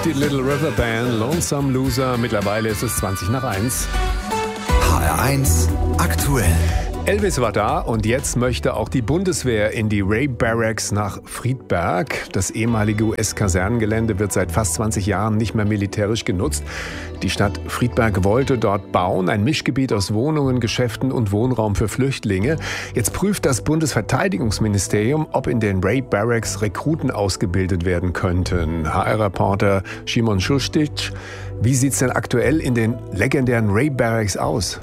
die Little River Band, Lonesome Loser. Mittlerweile ist es 1:20. HR1 aktuell. Elvis war da und jetzt möchte auch die Bundeswehr in die Ray Barracks nach Friedberg. Das ehemalige US-Kasernengelände wird seit fast 20 Jahren nicht mehr militärisch genutzt. Die Stadt Friedberg wollte dort bauen, ein Mischgebiet aus Wohnungen, Geschäften und Wohnraum für Flüchtlinge. Jetzt prüft das Bundesverteidigungsministerium, ob in den Ray Barracks Rekruten ausgebildet werden könnten. HR-Reporter Szymon Szustić, wie sieht's denn aktuell in den legendären Ray Barracks aus?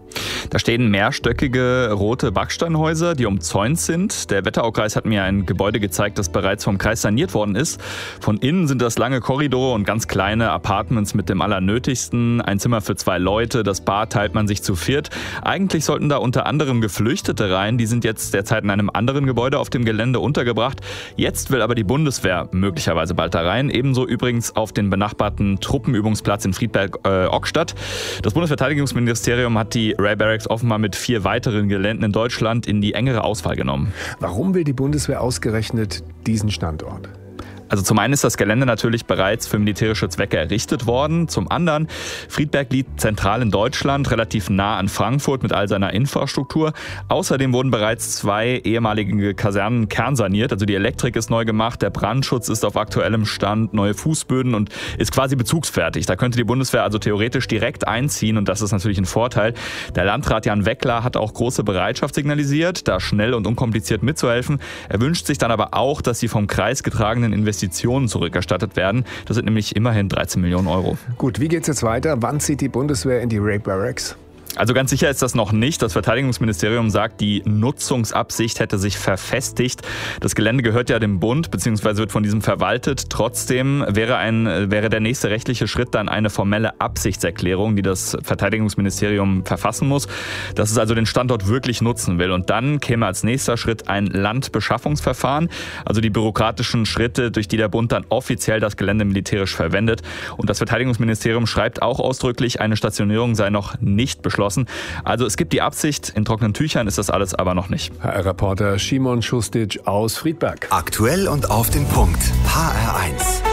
Da stehen mehrstöckige rote Backsteinhäuser, die umzäunt sind. Der Wetteraukreis hat mir ein Gebäude gezeigt, das bereits vom Kreis saniert worden ist. Von innen sind das lange Korridore und ganz kleine Apartments mit dem Allernötigsten. Ein Zimmer für 2 Leute, das Bad teilt man sich zu 4. Eigentlich sollten da unter anderem Geflüchtete rein. Die sind jetzt derzeit in einem anderen Gebäude auf dem Gelände untergebracht. Jetzt will aber die Bundeswehr möglicherweise bald da rein. Ebenso übrigens auf den benachbarten Truppenübungsplatz in Friedberg-Ockstadt. Das Bundesverteidigungsministerium hat die Ray Barracks offenbar mit 4 weiteren Geländen in Deutschland in die engere Auswahl genommen. Warum will die Bundeswehr ausgerechnet diesen Standort? Also zum einen ist das Gelände natürlich bereits für militärische Zwecke errichtet worden. Zum anderen, Friedberg liegt zentral in Deutschland, relativ nah an Frankfurt mit all seiner Infrastruktur. Außerdem wurden bereits 2 ehemalige Kasernen kernsaniert. Also die Elektrik ist neu gemacht, der Brandschutz ist auf aktuellem Stand, neue Fußböden und ist quasi bezugsfertig. Da könnte die Bundeswehr also theoretisch direkt einziehen und das ist natürlich ein Vorteil. Der Landrat Jan Weckler hat auch große Bereitschaft signalisiert, da schnell und unkompliziert mitzuhelfen. Er wünscht sich dann aber auch, dass die vom Kreis getragenen Investitionen zurückerstattet werden. Das sind nämlich immerhin 13 Millionen Euro. Gut, wie geht's jetzt weiter? Wann zieht die Bundeswehr in die Ray Barracks? Also ganz sicher ist das noch nicht. Das Verteidigungsministerium sagt, die Nutzungsabsicht hätte sich verfestigt. Das Gelände gehört ja dem Bund bzw. wird von diesem verwaltet. Trotzdem wäre der nächste rechtliche Schritt dann eine formelle Absichtserklärung, die das Verteidigungsministerium verfassen muss, dass es also den Standort wirklich nutzen will. Und dann käme als nächster Schritt ein Landbeschaffungsverfahren, also die bürokratischen Schritte, durch die der Bund dann offiziell das Gelände militärisch verwendet. Und das Verteidigungsministerium schreibt auch ausdrücklich, eine Stationierung sei noch nicht beschlossen. Also es gibt die Absicht, in trockenen Tüchern ist das alles aber noch nicht. HR-Reporter Szymon Szustić aus Friedberg. Aktuell und auf den Punkt. HR1.